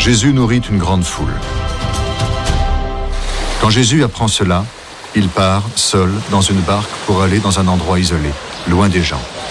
Jésus nourrit une grande foule. Quand Jésus apprend cela, il part, seul, dans une barque pour aller dans un endroit isolé, loin des gens.